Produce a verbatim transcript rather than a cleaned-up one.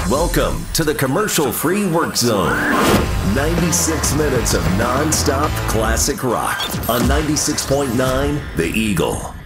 Welcome to the commercial-free work zone. ninety-six minutes of non-stop classic rock on ninety-six point nine The Eagle.